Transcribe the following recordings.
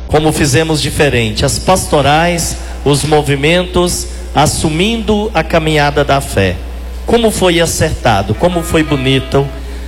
como fizemos diferente, as pastorais, os movimentos, assumindo a caminhada da fé. Como foi acertado, como foi bonita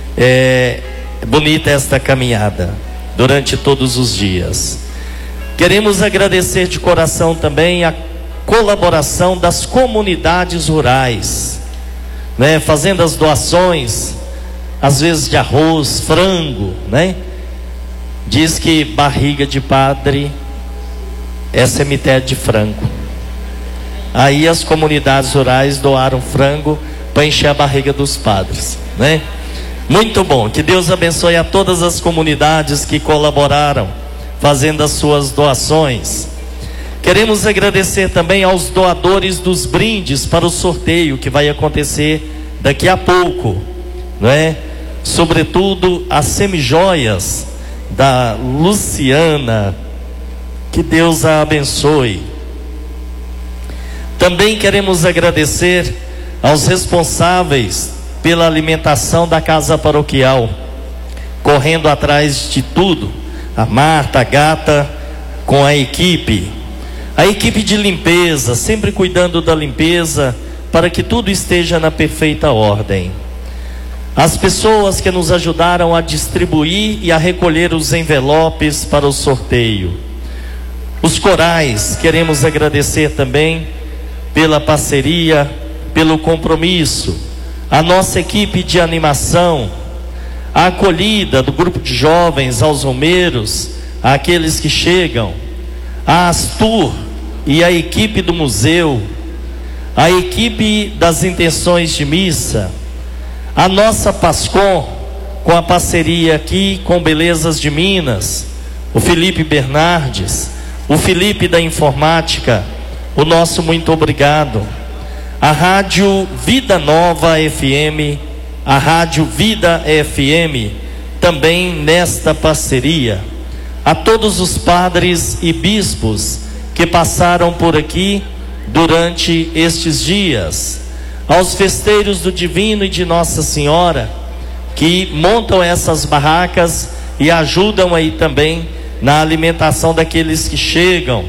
esta caminhada durante todos os dias. Queremos agradecer de coração também a colaboração das comunidades rurais, né? Fazendo as doações, às vezes de arroz, frango, né? Diz que barriga de padre é cemitério de frango. Aí as comunidades rurais doaram frango para encher a barriga dos padres, né? Muito bom, que Deus abençoe a todas as comunidades que colaboraram fazendo as suas doações. Queremos agradecer também aos doadores dos brindes para o sorteio que vai acontecer daqui a pouco, não é? Sobretudo as semijoias da Luciana, que Deus a abençoe. Também queremos agradecer aos responsáveis pela alimentação da casa paroquial, correndo atrás de tudo, a Marta, a Gata, com a equipe de limpeza, sempre cuidando da limpeza, para que tudo esteja na perfeita ordem. As pessoas que nos ajudaram a distribuir e a recolher os envelopes para o sorteio. Os corais, queremos agradecer também pela parceria, pelo compromisso. A nossa equipe de animação, a acolhida do grupo de jovens aos romeiros, àqueles que chegam, a Astur e a equipe do museu, a equipe das intenções de missa, a nossa Pascom, com a parceria aqui com Belezas de Minas, o Felipe Bernardes, o Felipe da Informática, o nosso muito obrigado. A Rádio Vida Nova FM, a Rádio Vida FM, também nesta parceria. A todos os padres e bispos que passaram por aqui durante estes dias, aos festeiros do Divino e de Nossa Senhora, que montam essas barracas e ajudam aí também na alimentação daqueles que chegam.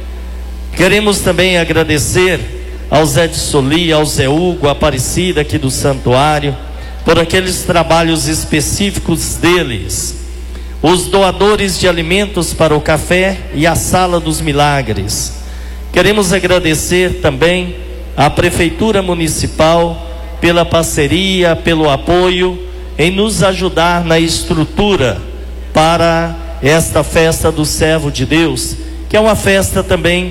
Queremos também agradecer ao Zé de Soli, ao Zé Hugo, a Aparecida aqui do santuário, por aqueles trabalhos específicos deles. Os doadores de alimentos para o café e a Sala dos Milagres. Queremos agradecer também à Prefeitura Municipal pela parceria, pelo apoio em nos ajudar na estrutura para esta festa do Servo de Deus, que é uma festa também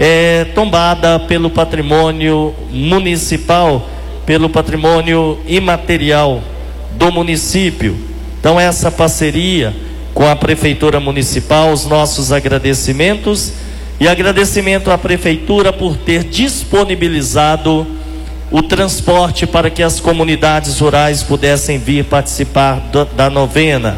tombada pelo patrimônio municipal, pelo patrimônio imaterial do município. Então essa parceria com a Prefeitura Municipal, os nossos agradecimentos, e agradecimento à Prefeitura por ter disponibilizado o transporte para que as comunidades rurais pudessem vir participar da novena.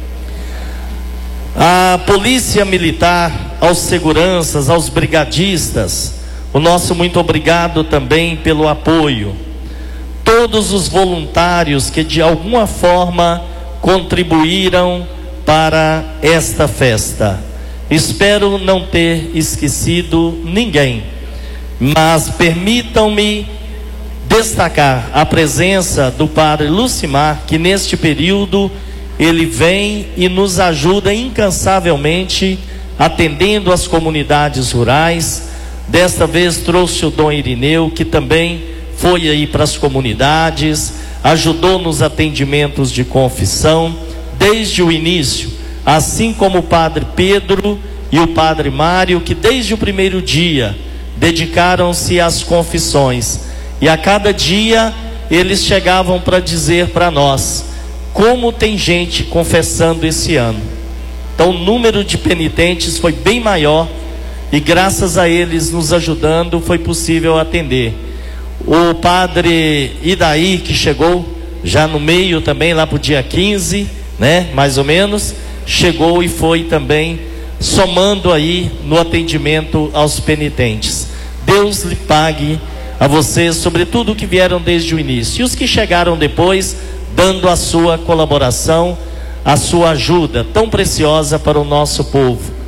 A Polícia Militar, aos seguranças, aos brigadistas, o nosso muito obrigado também pelo apoio. Todos os voluntários que de alguma forma contribuíram para esta festa. Espero não ter esquecido ninguém, mas permitam-me destacar a presença do Padre Lucimar, que neste período ele vem e nos ajuda incansavelmente, atendendo as comunidades rurais. Desta vez trouxe o Dom Irineu, que também foi aí para as comunidades, ajudou nos atendimentos de confissão desde o início, assim como o Padre Pedro e o Padre Mário, que desde o primeiro dia dedicaram-se às confissões, e a cada dia eles chegavam para dizer para nós como tem gente confessando esse ano. Então o número de penitentes foi bem maior, e graças a eles nos ajudando foi possível atender. O Padre Idaí, que chegou já no meio também, lá para o dia 15, né, mais ou menos, chegou e foi também somando aí no atendimento aos penitentes. Deus lhe pague a vocês sobre tudo que vieram desde o início, e os que chegaram depois, dando a sua colaboração, a sua ajuda tão preciosa para o nosso povo.